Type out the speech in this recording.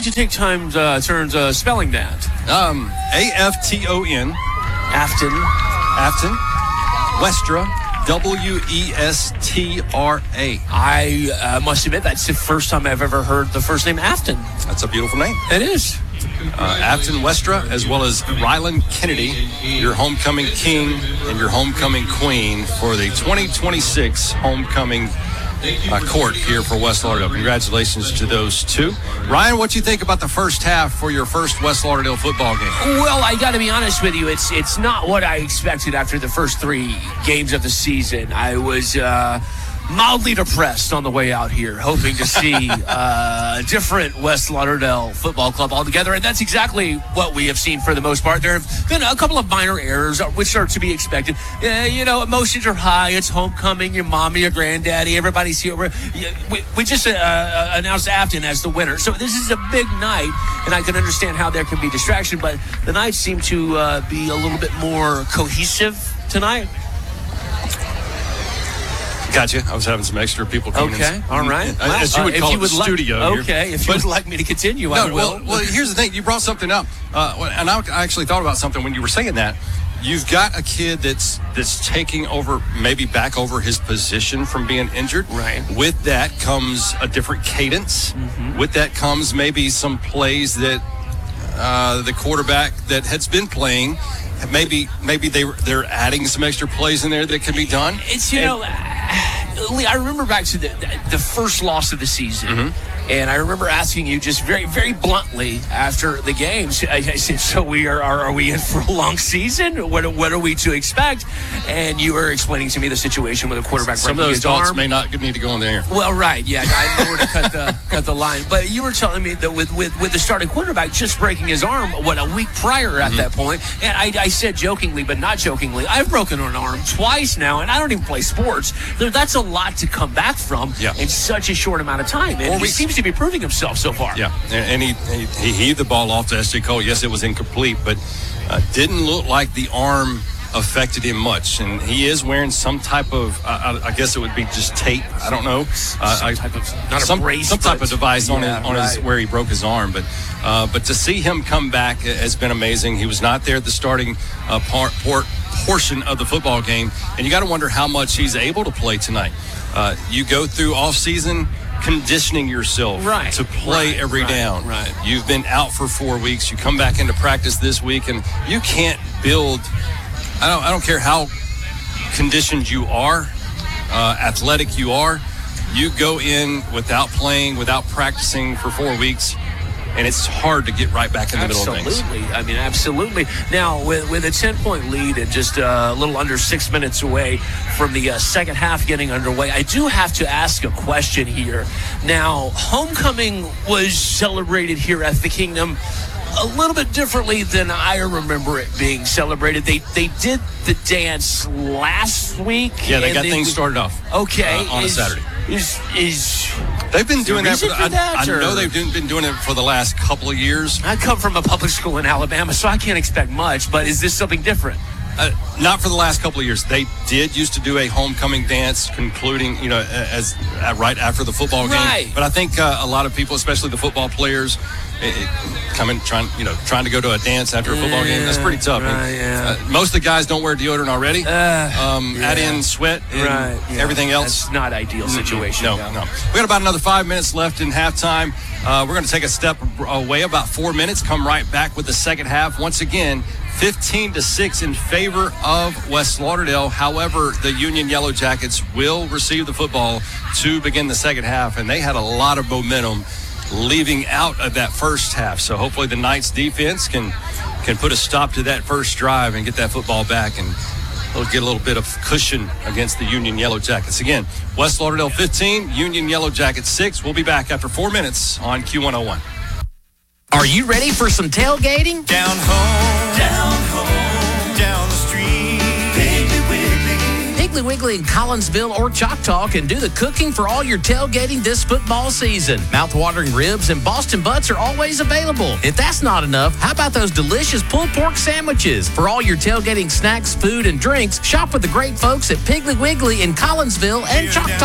don't you take turns spelling that? Afton. Afton. Westra. Westra. I must admit, that's the first time I've ever heard the first name Afton. That's a beautiful name. It is. Afton Westra, as well as Ryland Kennedy, your homecoming king and your homecoming queen for the 2026 homecoming court here for West Lauderdale. Congratulations to those two. Ryan, what do you think about the first half for your first West Lauderdale football game? Well, I got to be honest with you. It's not what I expected after the first 3 games of the season. I was mildly depressed on the way out here, hoping to see a different West Lauderdale football club altogether, and that's exactly what we have seen for the most part. There have been a couple of minor errors, which are to be expected. Emotions are high. It's homecoming. Your mommy, your granddaddy, everybody's here. We just announced Afton as the winner, so this is a big night, and I can understand how there can be distraction, but the Knights seem to be a little bit more cohesive tonight. Gotcha. I was having some extra people coming in. Okay, all right. As you would call it, the studio. Okay, if you would like me to continue, I will. Well, here's the thing. You brought something up, and I actually thought about something when you were saying that. You've got a kid that's taking over, maybe back over his position from being injured. Right. With that comes a different cadence. Mm-hmm. With that comes maybe some plays that the quarterback that has been playing, maybe they're adding some extra plays in there that can be done. It's Lee, I remember back to the first loss of the season, mm-hmm. and I remember asking you just very, very bluntly after the games. I said, "So are we in for a long season? What are we to expect?" And you were explaining to me the situation with the quarterback. Some of those thoughts may not need to go in there. Well, right, yeah, I know where to cut the line. But you were telling me that with the starting quarterback just breaking his arm, a week prior at mm-hmm. that point, and I said jokingly, but not jokingly, I've broken an arm twice now, and I don't even play sports. That's a lot to come back from in such a short amount of time, and he seems to be proving himself so far. Yeah, and he heaved the ball off to S.J. Cole. Yes, it was incomplete, but didn't look like the arm affected him much, and he is wearing some type of I guess it would be just tape. I don't know, some type of device on his where he broke his arm. But to see him come back has been amazing. He was not there at the starting portion of the football game, and you got to wonder how much he's able to play tonight. You go through off season conditioning yourself to play every down. Right. You've been out for 4 weeks. You come back into practice this week, and you can't build. I don't care how conditioned you are, athletic you are. You go in without playing, without practicing for 4 weeks, and it's hard to get right back in the middle of things. Absolutely. I mean, absolutely. Now, with a 10-point lead and just a little under 6 minutes away from the second half getting underway, I do have to ask a question here. Now, homecoming was celebrated here at the Kingdom a little bit differently than I remember it being celebrated. They did the dance last week. Yeah, they got things started off. Okay, on a Saturday. They've been doing that. I know they've been doing it for the last couple of years. I come from a public school in Alabama, so I can't expect much. But is this something different? Not for the last couple of years. They did used to do a homecoming dance, concluding, as right after the football game. Right. But I think a lot of people, especially the football players, trying to go to a dance after a football game. That's pretty tough. Most of the guys don't wear deodorant already. Add in sweat and everything else. That's not ideal situation. No. We got about another 5 minutes left in halftime. We're going to take a step away, about 4 minutes. Come right back with the second half. Once again, 15-6 in favor of West Lauderdale. However, the Union Yellow Jackets will receive the football to begin the second half, and they had a lot of momentum leaving out of that first half. So hopefully the Knights defense can put a stop to that first drive and get that football back, and they'll get a little bit of cushion against the Union Yellow Jackets. Again, West Lauderdale 15, Union Yellow Jackets 6. We'll be back after 4 minutes on Q101. Are you ready for some tailgating? Down home, down the street, Piggly Wiggly. Piggly Wiggly in Collinsville or Choctaw can do the cooking for all your tailgating this football season. Mouth-watering ribs and Boston butts are always available. If that's not enough, how about those delicious pulled pork sandwiches? For all your tailgating snacks, food, and drinks, shop with the great folks at Piggly Wiggly in Collinsville and Choctaw.